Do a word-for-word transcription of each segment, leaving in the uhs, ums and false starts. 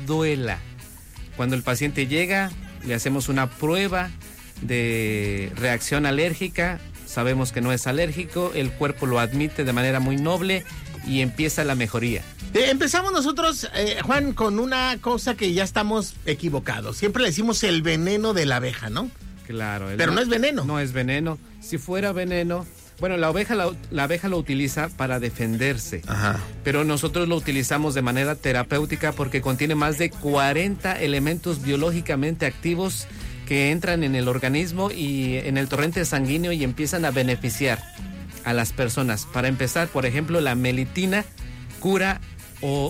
duela. Cuando el paciente llega, le hacemos una prueba de reacción alérgica, sabemos que no es alérgico, el cuerpo lo admite de manera muy noble y empieza la mejoría. Eh, empezamos nosotros, eh, Juan, con una cosa que ya estamos equivocados. Siempre le decimos el veneno de la abeja, ¿no? Claro. El, Pero no es veneno. No es veneno. Si fuera veneno... Bueno, la abeja, la, la abeja lo utiliza para defenderse. Ajá. Pero nosotros lo utilizamos de manera terapéutica porque contiene más de cuarenta elementos biológicamente activos que entran en el organismo y en el torrente sanguíneo y empiezan a beneficiar a las personas. Para empezar, por ejemplo, la melitina cura o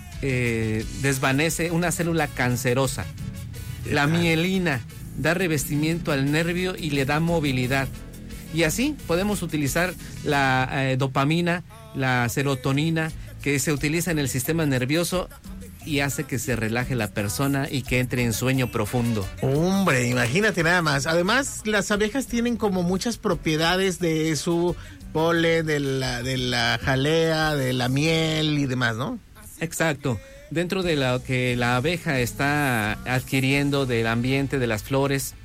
eh, desvanece una célula cancerosa. La mielina da revestimiento al nervio y le da movilidad. Y así podemos utilizar la eh, dopamina, la serotonina, que se utiliza en el sistema nervioso y hace que se relaje la persona y que entre en sueño profundo. Hombre, imagínate nada más. Además, las abejas tienen como muchas propiedades de su polen, de la, de la jalea, de la miel y demás, ¿no? Exacto. Dentro de lo que la abeja está adquiriendo del ambiente, de las flores,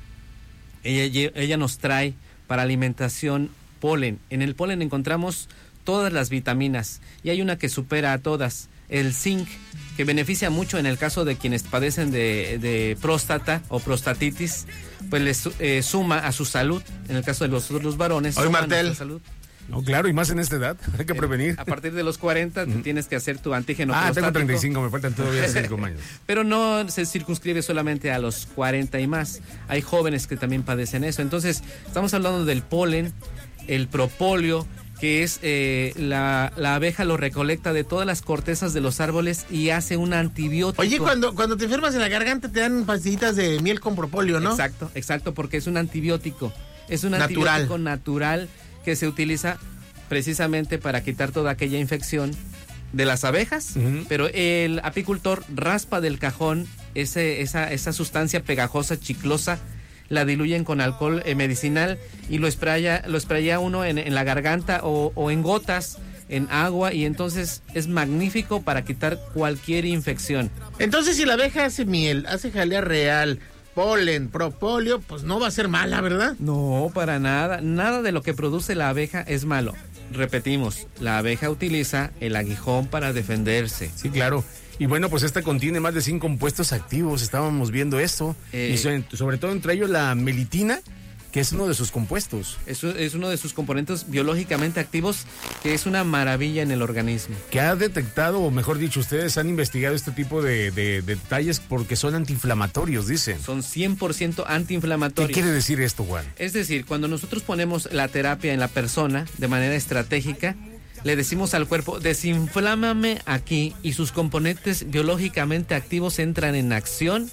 ella, ella nos trae para alimentación polen. En el polen encontramos todas las vitaminas y hay una que supera a todas, el zinc, que beneficia mucho en el caso de quienes padecen de, de próstata o prostatitis, pues les eh, suma a su salud. En el caso de los, los varones, Hoy, suma Martel. a su salud. No, claro, y más en esta edad, hay que prevenir. A partir de los cuarenta mm. tienes que hacer tu antígeno ah, prostático. Ah, tengo treinta y cinco, me faltan todavía cinco años. Pero no se circunscribe solamente a los cuarenta y más. Hay jóvenes que también padecen eso. Entonces, estamos hablando del polen, el propóleo, que es eh, la, la abeja lo recolecta de todas las cortezas de los árboles y hace un antibiótico. Oye, cuando, cuando te enfermas en la garganta te dan pastillitas de miel con propóleo, ¿no? Exacto, exacto, porque es un antibiótico. Es un natural. antibiótico natural que se utiliza precisamente para quitar toda aquella infección de las abejas, uh-huh. pero el apicultor raspa del cajón ese, esa, esa sustancia pegajosa, chiclosa, la diluyen con alcohol eh, medicinal y lo spraya, lo spraya uno en, en la garganta o, o en gotas, en agua, y entonces es magnífico para quitar cualquier infección. Entonces, si la abeja hace miel, hace jalea real, polen, propóleo, pues no va a ser mala, ¿verdad? No, para nada. Nada de lo que produce la abeja es malo. Repetimos, la abeja utiliza el aguijón para defenderse. Sí, claro. Y bueno, pues esta contiene más de cien compuestos activos, estábamos viendo esto. Eh, y sobre, sobre todo entre ellos la melitina, que es uno de sus compuestos. Es, es uno de sus componentes biológicamente activos, que es una maravilla en el organismo. Que ha detectado, o mejor dicho, ustedes han investigado este tipo de, de, de detalles porque son antiinflamatorios, dicen. Son cien por ciento antiinflamatorios. ¿Qué quiere decir esto, Juan? Es decir, cuando nosotros ponemos la terapia en la persona de manera estratégica, le decimos al cuerpo, desinflámame aquí, y sus componentes biológicamente activos entran en acción.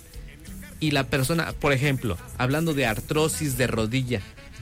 Y la persona, por ejemplo, hablando de artrosis de rodilla,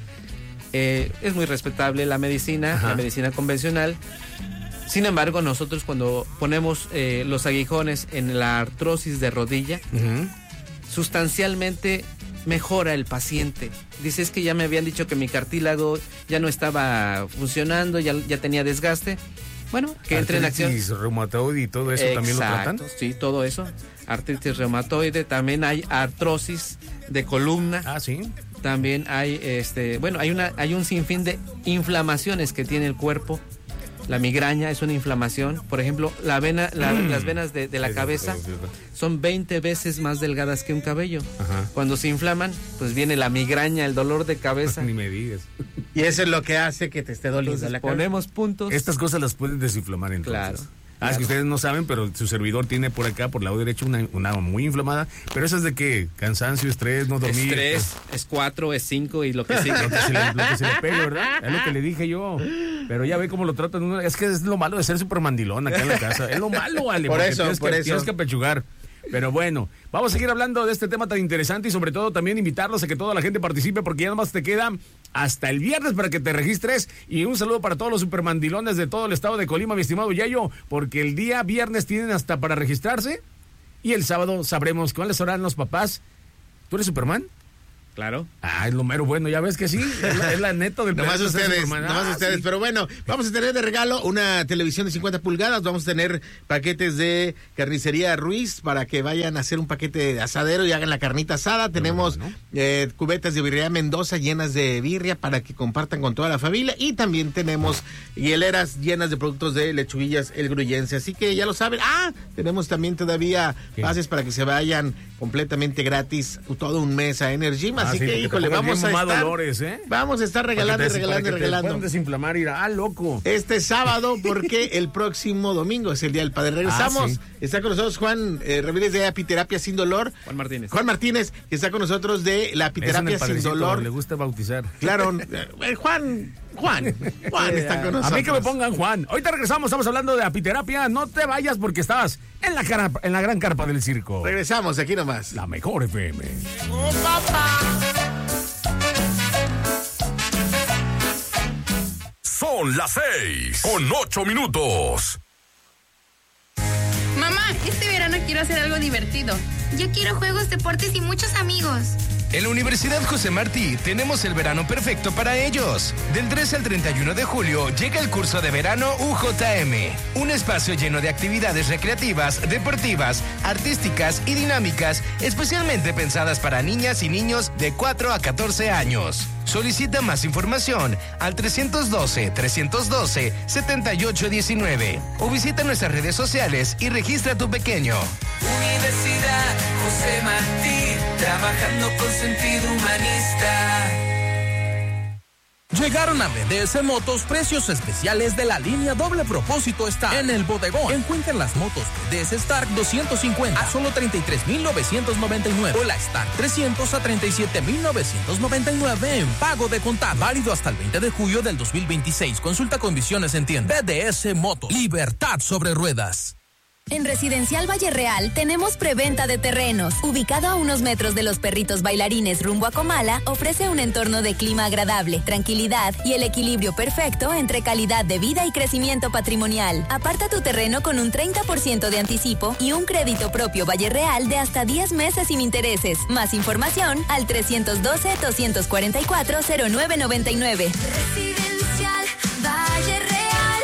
eh, es muy respetable la medicina, Ajá. la medicina convencional. Sin embargo, nosotros cuando ponemos eh, los aguijones en la artrosis de rodilla, uh-huh. sustancialmente mejora el paciente. Dice, es que ya me habían dicho que mi cartílago ya no estaba funcionando, ya, ya tenía desgaste. Bueno, que entre en acción. Artritis reumatoide y todo eso. Exacto, también lo tratan. Sí, todo eso. Artritis reumatoide, también hay artrosis de columna. Ah, sí. También hay este, bueno, hay una hay un sinfín de inflamaciones que tiene el cuerpo. La migraña es una inflamación. Por ejemplo, la vena, la, mm. las venas de, de la sí, cabeza sí, sí, sí. son veinte veces más delgadas que un cabello. Ajá. Cuando se inflaman, pues viene la migraña, el dolor de cabeza. Ni me digas. Y eso es lo que hace que te esté doliendo entonces, la cabeza. Ponemos puntos. Estas cosas las pueden desinflamar entonces. Claro. Ah, es que ustedes no saben, pero su servidor tiene por acá, por el lado derecho, una, una muy inflamada. ¿Pero eso es de qué? ¿Cansancio, estrés, no dormir? Estrés, pues... es cuatro, es cinco y lo que sigue. Lo que se le, lo que se le pegue, ¿verdad? Es lo que le dije yo. Pero ya ve cómo lo tratan. Uno. Es que es lo malo de ser súper mandilón acá en la casa. Es lo malo, Ale. Por eso, tienes por que, eso. Tienes que apechugar. Pero bueno, vamos a seguir hablando de este tema tan interesante y sobre todo también invitarlos a que toda la gente participe porque ya nada más te queda hasta el viernes para que te registres. Y un saludo para todos los supermandilones de todo el estado de Colima, mi estimado Yayo, porque el día viernes tienen hasta para registrarse y el sábado sabremos cuáles serán los papás. ¿Tú eres Superman? Claro. Ah, es lo mero bueno, ya ves que sí, es la, es la neta del Nomás planeta ustedes, Superman. nomás Ah, ustedes. sí. Pero bueno, vamos a tener de regalo una televisión de cincuenta pulgadas, vamos a tener paquetes de carnicería Ruiz para que vayan a hacer un paquete de asadero y hagan la carnita asada. Tenemos bueno. eh, cubetas de birria Mendoza llenas de birria para que compartan con toda la familia. Y también tenemos hieleras llenas de productos de lechuguillas El Gruyense. Así que ya lo saben. Ah, tenemos también todavía ¿Qué? pases para que se vayan completamente gratis todo un mes a Energy. Ah, Así sí, que, porque te híjole, pongas vamos a bien mamá estar, Dolores, ¿eh? vamos a estar regalando, Para que te- regalando, para que te regalando. puedan desinflamar y ir, ah, loco. Este sábado, porque el próximo domingo es el Día del Padre. Regresamos. Ah, sí. Está con nosotros Juan eh, Ramírez de Apiterapia Sin Dolor. Juan Martínez. Juan Martínez, que está con nosotros de la Es en Apiterapia el Sin padrecito, Dolor. le gusta bautizar. Claro, eh, Juan, Juan, Juan está con A nosotros. mí que me pongan Juan. Ahorita regresamos, estamos hablando de apiterapia. No te vayas porque estás en la, cara- en la gran carpa del circo. Regresamos aquí nomás. La mejor F M. Son las seis con ocho minutos. Mamá, este verano quiero hacer algo divertido. Yo quiero juegos, deportes y muchos amigos. En la Universidad José Martí tenemos el verano perfecto para ellos. Del trece al treinta y uno de julio llega el curso de verano U J M, un espacio lleno de actividades recreativas, deportivas, artísticas y dinámicas, especialmente pensadas para niñas y niños de cuatro a catorce años. Solicita más información al trescientos doce, trescientos doce, setenta y ocho diecinueve o visita nuestras redes sociales y registra a tu pequeño. Universidad José Martí, trabajando con sentido humanista. Llegaron a B D S Motos precios especiales de la línea doble propósito Stark en el bodegón. Encuentren las motos B D S Stark doscientos cincuenta a solo treinta y tres mil novecientos noventa y nueve o la Stark trescientos a treinta y siete mil novecientos noventa y nueve en pago de contado. Válido hasta el veinte de julio del dos mil veintiséis. Consulta condiciones en tienda. B D S Motos. Libertad sobre ruedas. En Residencial Valle Real tenemos preventa de terrenos. Ubicado a unos metros de los Perritos Bailarines rumbo a Comala, ofrece un entorno de clima agradable, tranquilidad y el equilibrio perfecto entre calidad de vida y crecimiento patrimonial. Aparta tu terreno con un treinta por ciento de anticipo y un crédito propio Valle Real de hasta diez meses sin intereses. Más información al trescientos doce, doscientos cuarenta y cuatro, cero nueve noventa y nueve. Residencial Valle Real.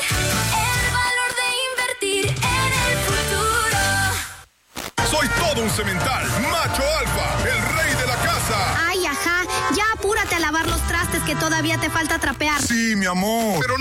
Soy todo un semental, macho alfa, el rey de la casa. Ay, ajá. Ya apúrate a lavar los trastes que todavía te falta trapear. Sí, mi amor. Pero